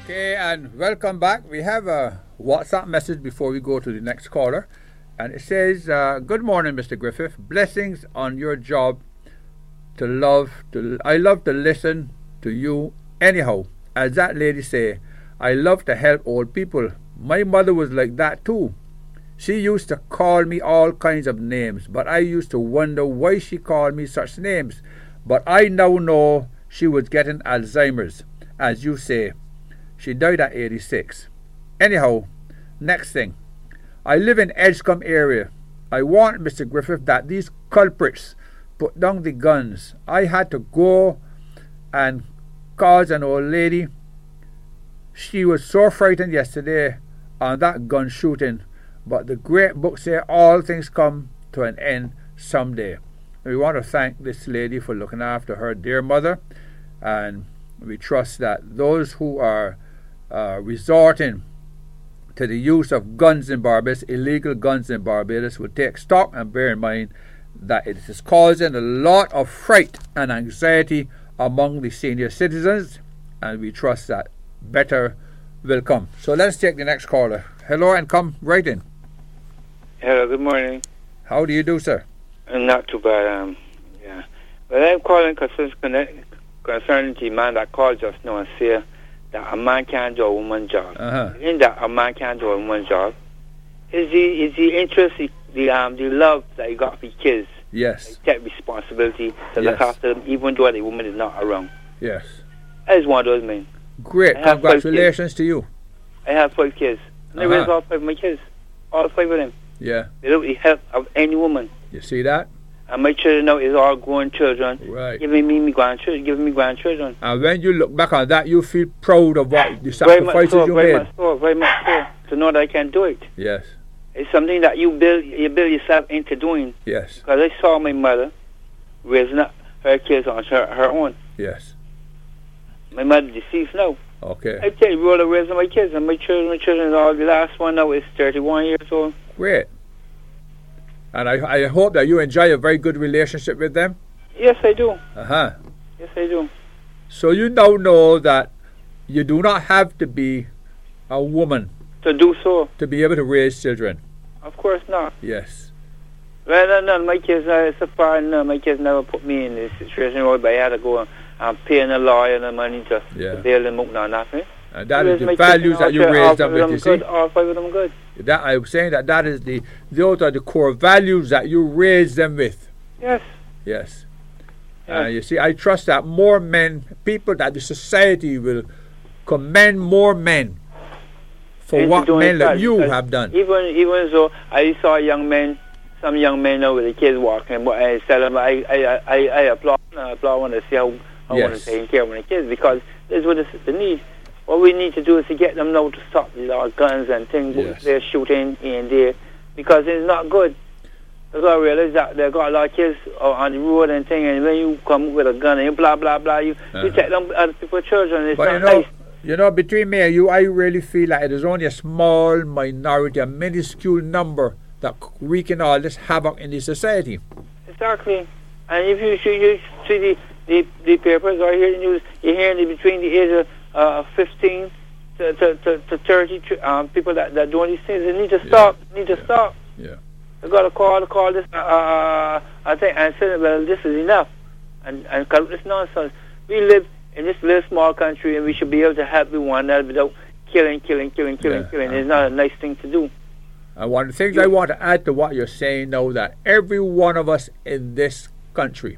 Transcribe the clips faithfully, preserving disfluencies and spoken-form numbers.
Okay, and welcome back. We have a WhatsApp message before we go to the next caller. And it says, uh, good morning, Mister Griffith. Blessings on your job to love. To I love to listen to you anyhow. As that lady say, I love to help old people. My mother was like that too. She used to call me all kinds of names, but I used to wonder why she called me such names. But I now know she was getting Alzheimer's, as you say. She died at eighty-six. Anyhow, next thing. I live in Edgecombe area. I want, Mister Griffith, that these culprits put down the guns. I had to go and cause an old lady. She was so frightened yesterday on that gun shooting. But the great book says all things come to an end someday. We want to thank this lady for looking after her dear mother. And we trust that those who are uh, resorting to the use of guns in Barbados, illegal guns in Barbados, will take stock and bear in mind that it is causing a lot of fright and anxiety among the senior citizens, and we trust that better will come. So let's take the next caller. Hello, and come right in. Hello, good morning. How do you do, sir? Uh, not too bad, um, yeah. But I'm calling concerning concerning the man that called just now and said that a man can't do a woman's job. Uh-huh. In that a man can't do a woman's job, is the is the interest, the, the um the love that you got for kids. Yes. Take responsibility to Yes. look after them, even though the woman is not around. Yes. I just one of those men. Great. I have Congratulations to you. I have five kids. And I Uh-huh. raise all five of my kids. All five of them. Yeah. Without the help of any woman. You see that? And my children now is all grown children. Right. Giving me me grandchildren, giving me grandchildren. And when you look back on that, you feel proud of what the Very much sacrifices so, you very made. much so, very much so. To know that I can do it. Yes. It's something that you build, you build yourself into doing. Yes. Because I saw my mother raising up her kids on her, her own. Yes. My mother deceased now. Okay. I tell you, we all raising my kids, and my children, my children, all the last one now is thirty-one years old. Great. And I, I hope that you enjoy a very good relationship with them. Yes, I do. Uh-huh. Yes, I do. So you now know that you do not have to be a woman To do so. to be able to raise children. Of course not. Yes. Well, no, no, my kids, uh, so far, no, my kids never put me in this situation where I had to go and um, paying a lawyer and money to, Yeah. to bail them out, no, nothing. And that Raise is my the kids values and that all you three- raised all them five of with, you good, see. all five of them good. That I'm saying that that is the those are the core values that you raise them with. Yes. Yes. Yes. Uh, you see, I trust that more men, people, that the society will commend more men for Into what doing men that, like you because have done. Even even so, I saw young men, some young men now with the kids walking, but I tell them I I I, I applaud, I applaud when I see how how Yes. one is taking care of the kids, because this is what it's the need. What we need to do is to get them now to stop these all guns and things Yes. they're shooting here and there, because it's not good. Because I realize that they got a lot of kids uh, on the road and thing, and when you come with a gun and you blah blah blah, you Uh-huh. you take them other people's children. It's But not you know, nice. you know, between me and you, I really feel like it is only a small minority, a minuscule number that wreaking all this havoc in the society. Exactly. And if you see, you see the, the, the papers or hear the news, you're hearing it between the age of uh, fifteen to, to, to, to thirty um, people that, that doing these things. They need to stop. Need to Yeah. stop. Yeah. They got to call, call this, uh, uh, I think, and say, well, this is enough. And, and cut this nonsense. We live in this little small country, and we should be able to help one another without killing, killing, killing, killing, Yeah. killing. It's not a nice thing to do. And one of the things I want to add to what you're saying now, that every one of us in this country,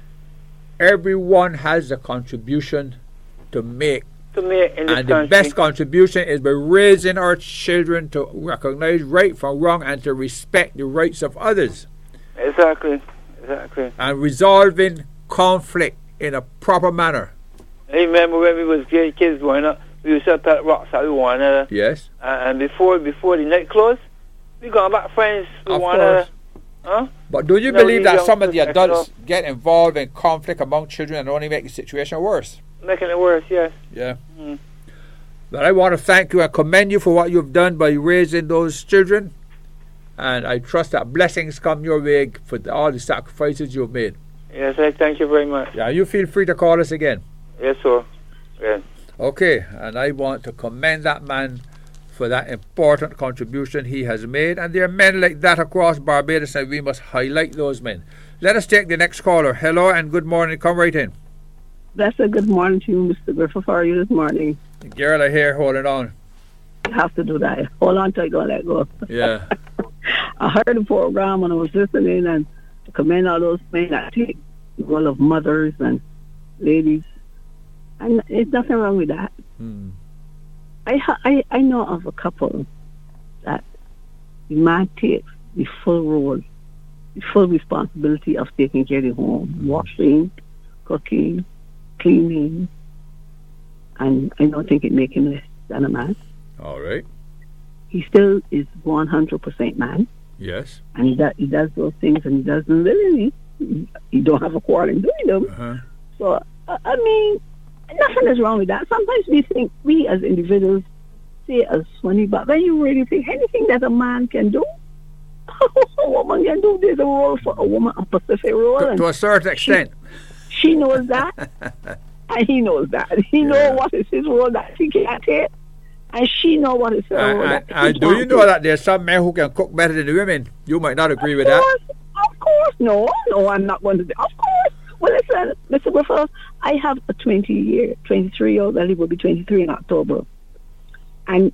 everyone has a contribution to make. To me, in this And the country, best contribution is by raising our children to recognize right from wrong and to respect the rights of others. exactly, exactly. And resolving conflict in a proper manner. I remember when we was ki- kids growing up, we used to pet rocks at one another. Yes, Uh, and before before the night closed, we got back friends with of one another. course. Huh? But do you No, believe these that some of the youngsters, adults get involved in conflict among children and only make the situation worse? Making it worse, yes. Yeah. Mm. But I want to thank you and commend you for what you've done by raising those children. And I trust that blessings come your way for the, all the sacrifices you've made. Yes, I thank you very much. Yeah, you feel free to call us again. Yes, sir. Yeah. Okay, and I want to commend that man for that important contribution he has made. And there are men like that across Barbados, and we must highlight those men. Let us take the next caller. Hello and good morning. Come right in. That's a good morning to you, Mister Griffith. How are you this morning? Girl, I hear holding on. You have to do that. Hold on till I don't let go. Yeah. I heard the program and I was listening, and to commend all those men that take the role of mothers and ladies. And there's nothing wrong with that. Hmm. I, ha- I I know of a couple that the man takes the full role, the full responsibility of taking care of the home, washing, cooking, cleaning, and I don't think it makes him less than a man. All right. He still is one hundred percent man, Yes. and he, does, he does those things, and he does them willingly. He, he don't have a quarrel in doing them. Uh-huh. So, uh, I mean, nothing is wrong with that. Sometimes we think, we as individuals see it as funny, but when you really think anything that a man can do, a woman can do. There's a role for a woman, a specific role. To, and to a certain extent. She, she knows that, and he knows that. He Yeah. knows what is his role that he can't take, and she knows what is her role And, that and, and he do can't you know take. that there's some men who can cook better than the women? You might not agree with Of that. course, of course, no, no, I'm not going to do. Of course. Well, listen, Mister Griffith, I have a twenty-year, twenty-three-year-old, and he will be twenty-three in October. And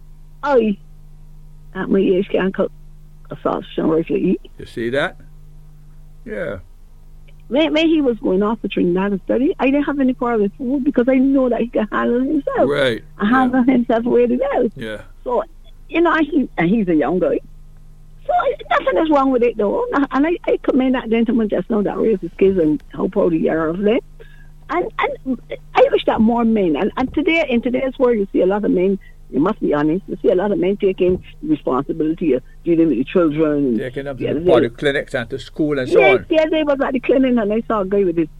I, at my age, can't cook a sausage and rice to eat. You see that? Yeah. When, when he was going off to Trinidad to study, I didn't have any problem with food because I know that he can handle himself. Right. And handle himself really well. Yeah. So, you know, he, and he's a young guy. So nothing is wrong with it, though. And I, I commend that gentleman just now that raised his kids and how proud he are of them. And and I wish that more men, and, and today, in today's world, you see a lot of men, you must be honest, you see a lot of men taking responsibility of dealing with the children. Taking them to Yeah, the they- body clinics and to school and so yes, on. yes, I was at the clinic and I saw a guy with his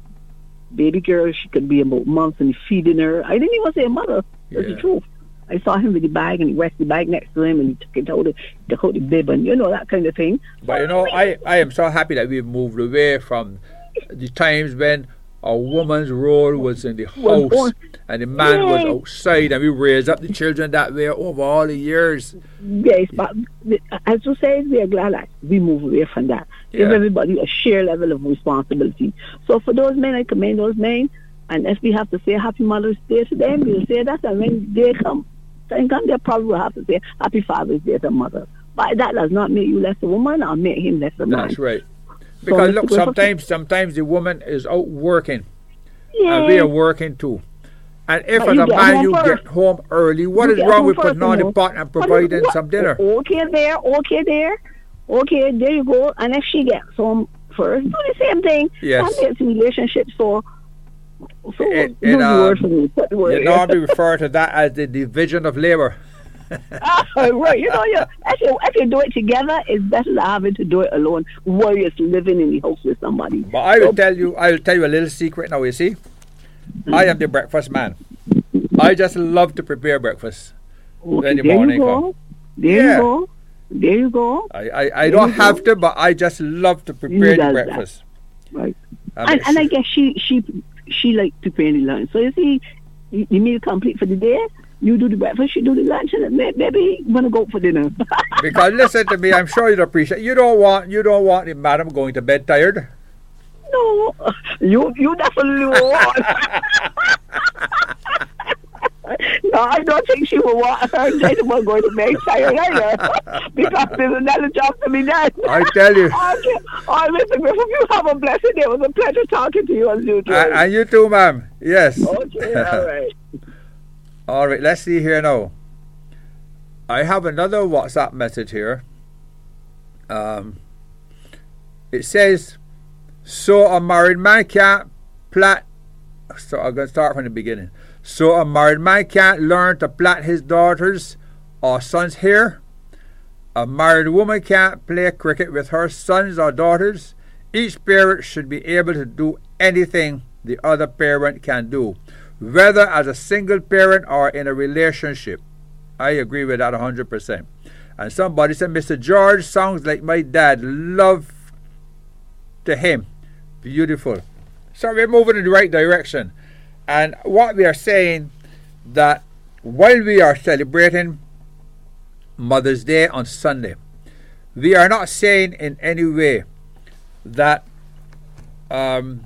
baby girl. She could be about months and he's feeding her. I didn't even say mother. That's Yeah. the truth. I saw him with the bag and he rested the bag next to him and he took it out, took out the bib and you know, that kind of thing. But you know, I, I am so happy that we've moved away from the times when a woman's role was in the Was house on- and the man was Yes. outside, and we raised up the children that way over all the years. Yes, but as you say, we are glad that we move away from that. Give Yeah. everybody a shared level of responsibility. So for those men, I commend those men. And if we have to say Happy Mother's Day to them, we'll say that. And when they come, then come, they probably will have to say Happy Father's Day to mother. But that does not make you less a woman or make him less a man. That's right. Because So, look, Mister Griffith- sometimes sometimes the woman is out working Yeah. and we are working too. And if But as you a get man home you first. get home early, what You is get wrong home with first, putting on you the know. pot and What is- providing what- some dinner? Okay there, okay there. Okay, there you go. And if she gets home first, do the same thing. Yes. That makes the relationship so... So, In- use in, the um, word for me. Put the word You in. normally refer to that as the division of labor. Ah, right, you know, you, if, you, if you do it together, it's better than having to do it alone while you're living in the house with somebody. But I will So- tell you, I will tell you a little secret now. You see, I am the breakfast man. I just love to prepare breakfast. Okay, when the there morning you go. come. There Yeah. you go. There you go. I, I, I There don't you have go. to, but I just love to prepare the does that. breakfast. Right. And And, it's- and I guess she she she like preparing the lunch. So you see, you, you meal complete for the day. You do the breakfast, she do the lunch, and may- maybe you want to go for dinner. Because listen to me, I'm sure you'd appreciate. You don't want you don't want the madam going to bed tired. No, you you definitely won't. No, I don't think she will want her gentleman going to make tired either, because there's another job to be done. I tell you. Okay. All right, Mister Griffith, you have a blessed day. It was a pleasure talking to you as usual. And, and you too, ma'am. Yes. Okay, all right. All right, let's see here now. I have another WhatsApp message here. Um, it says, so a married man can't plait. So I'm going to start from the beginning. So a married man can't learn to plait his daughter's or son's hair. A married woman can't play cricket with her sons or daughters. Each parent should be able to do anything the other parent can do, whether as a single parent or in a relationship. I agree with that one hundred percent. And somebody said, Mister George sounds like my dad. Love to him. Beautiful. So we're moving in the right direction. And what we are saying that while we are celebrating Mother's Day on Sunday, we are not saying in any way that um,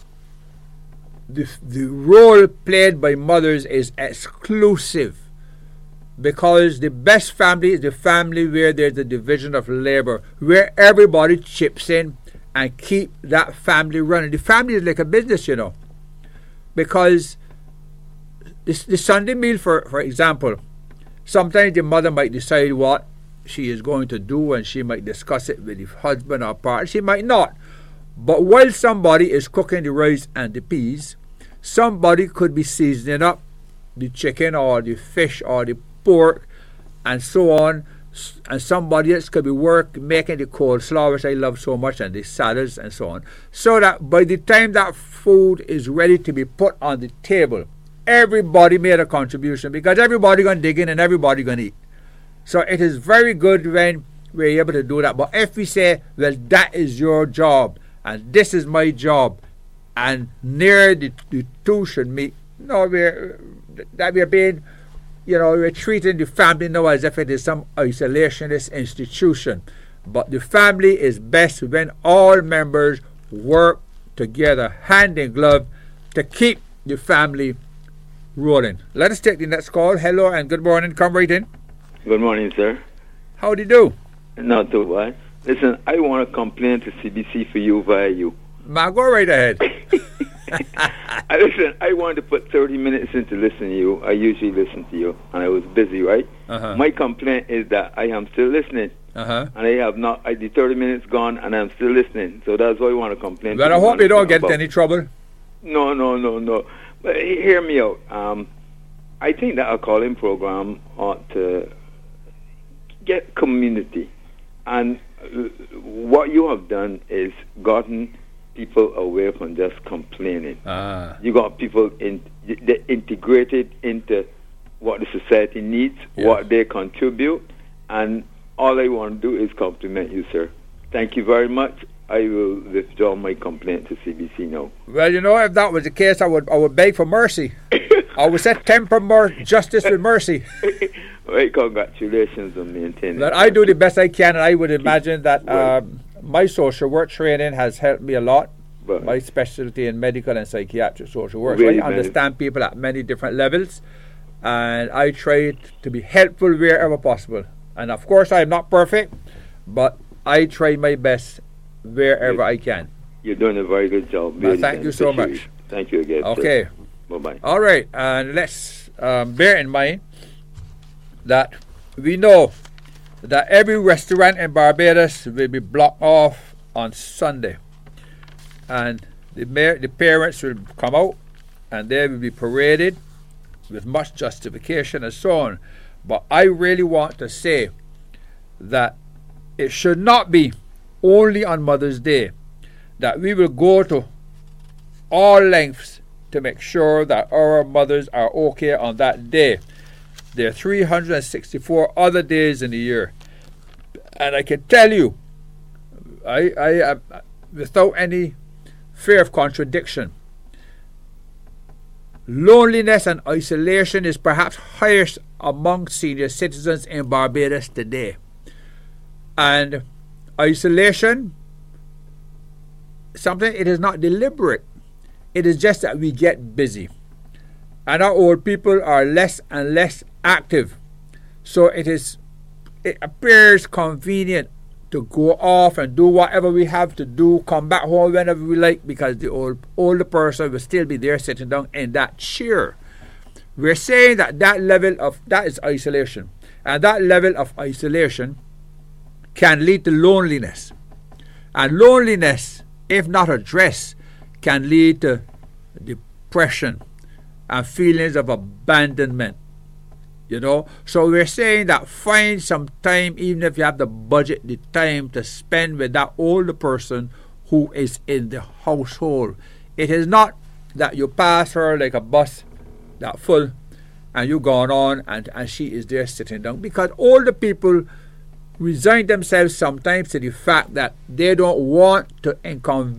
the, the role played by mothers is exclusive, because the best family is the family where there's a division of labor, where everybody chips in and keep that family running. The family is like a business, you know, because this, the Sunday meal, for, for example, sometimes the mother might decide what she is going to do, and she might discuss it with the husband or partner. She might not. But while somebody is cooking the rice and the peas, somebody could be seasoning up the chicken or the fish or the pork and so on, and somebody else could be work making the coleslaw, which I love so much, and the salads and so on, so that by the time that food is ready to be put on the table, everybody made a contribution, because everybody gonna dig in and everybody gonna eat. So it is very good when we're able to do that. But if we say, well, that is your job and this is my job, and near the, the two should meet, no, we're that we're being, you know, we're treating the family now as if it is some isolationist institution. But the family is best when all members work together, hand in glove, to keep the family rolling. Let us take the next call. Hello and good morning. Come right in. Good morning, sir. How do you do? Not too bad. Listen, I want to complain to C B C for you via you. Ma, go right ahead. I, listen, I wanted to put thirty minutes in to listen to you. I usually listen to you, and I was busy, right? Uh-huh. My complaint is that I am still listening, uh-huh. and I have not, I, the thirty minutes gone, and I'm still listening. So that's why I want to complain. Well, to I you hope you don't get about. into any trouble. No, no, no, no. But hear me out. Um, I think that a calling program ought to get community. And what you have done is gotten people away from just complaining. Ah. You got people in, they integrated into what the society needs, yeah. what they contribute, and all I want to do is compliment you, sir. Thank you very much. I will withdraw my complaint to C B C now. Well, you know, if that was the case, I would I would beg for mercy. I would say temper more justice with mercy. Well, congratulations on maintaining. But I do the best I can, and I would imagine that um, my social work training has helped me a lot. Well, my specialty in medical and psychiatric social work. Really so I understand people at many different levels, and I try to be helpful wherever possible. And of course, I am not perfect, but I try my best wherever you're, I can. You're doing a very good job. Well, thank you so much. Thank you again. Okay. Bye-bye. All right, and let's um, bear in mind that we know that every restaurant in Barbados will be blocked off on Sunday, and the mayor, the parents will come out, and they will be paraded with much justification and so on. But I really want to say that it should not be only on Mother's Day that we will go to all lengths to make sure that our mothers are okay on that day. There are three hundred sixty-four other days in the year, and I can tell you, I, I, uh, without any fear of contradiction, loneliness and isolation is perhaps highest among senior citizens in Barbados today. And isolation, something, it is not deliberate. It is just that we get busy. And our old people are less and less active. So it is, it appears convenient to go off and do whatever we have to do, come back home whenever we like, because the old older person will still be there sitting down in that chair. We're saying that that level of, that is isolation. And that level of isolation can lead to loneliness. And loneliness, if not addressed, can lead to depression and feelings of abandonment. You know, so we're saying that find some time, even if you have the budget, the time to spend with that older person who is in the household. It is not that you pass her like a bus that full and you gone on and, and she is there sitting down, because older people resign themselves sometimes to the fact that they don't want to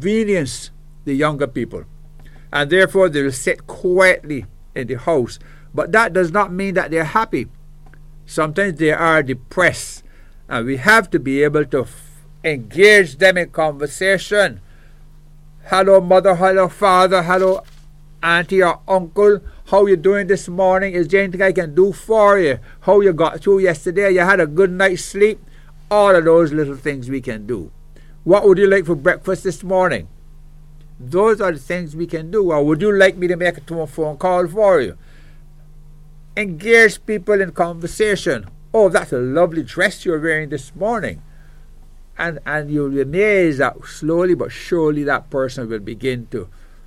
inconvenience the younger people, and therefore they will sit quietly in the house. But that does not mean that they're happy. Sometimes they are depressed. And we have to be able to f- engage them in conversation. Hello, mother. Hello, father. Hello, auntie or uncle. How you doing this morning? Is there anything I can do for you? How you got through yesterday? You had a good night's sleep? All of those little things we can do. What would you like for breakfast this morning? Those are the things we can do. Or would you like me to make a phone call for you? Engage people in conversation. Oh, that's a lovely dress you're wearing this morning. And and you'll be amazed that slowly but surely that person will begin to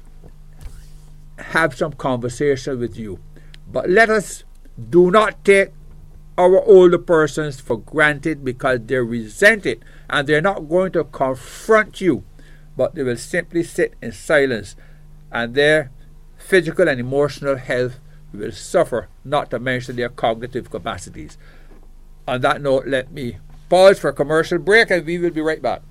have some conversation with you. But let us do not take our older persons for granted because they're resented and they're not going to confront you, but they will simply sit in silence, and their physical and emotional health will suffer, not to mention their cognitive capacities. On that note, let me pause for a commercial break and we will be right back.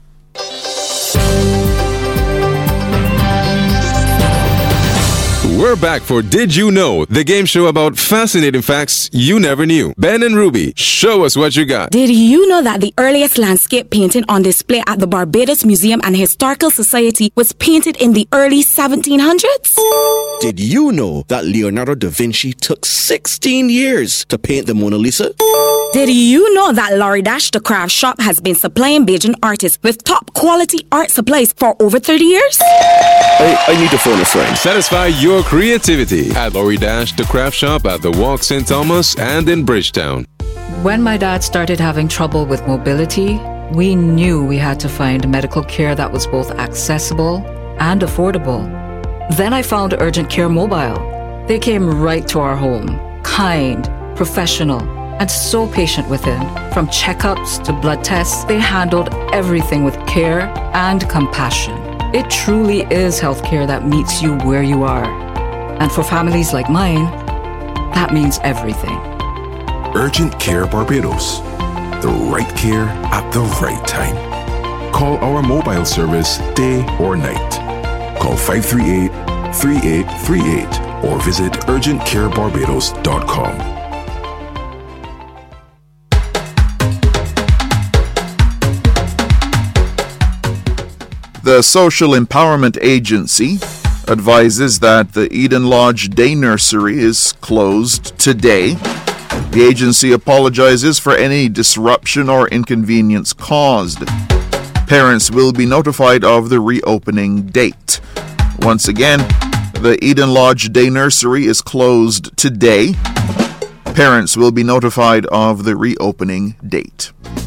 We're back for Did You Know, the game show about fascinating facts you never knew. Ben and Ruby, show us what you got. Did you know that the earliest landscape painting on display at the Barbados Museum and Historical Society was painted in the early seventeen hundreds? Did you know that Leonardo da Vinci took sixteen years to paint the Mona Lisa? Did you know that Laurie Dash, the craft shop, has been supplying Bajan artists with top quality art supplies for over thirty years? I, I need to phone a friend. Satisfy your creativity at Laurie Dash, the craft shop at the Walk Saint Thomas and in Bridgetown. When my dad started having trouble with mobility, we knew we had to find medical care that was both accessible and affordable. Then I found Urgent Care Mobile. They came right to our home, kind, professional, and so patient with him. From checkups to blood tests, they handled everything with care and compassion. It truly is healthcare that meets you where you are. And for families like mine, that means everything. Urgent Care Barbados. The right care at the right time. Call our mobile service day or night. Call five three eight, three eight three eight or visit urgent care barbados dot com. The Social Empowerment Agency advises that the Eden Lodge Day Nursery is closed today. The agency apologizes for any disruption or inconvenience caused. Parents will be notified of the reopening date. Once again, the Eden Lodge Day Nursery is closed today. Parents will be notified of the reopening date.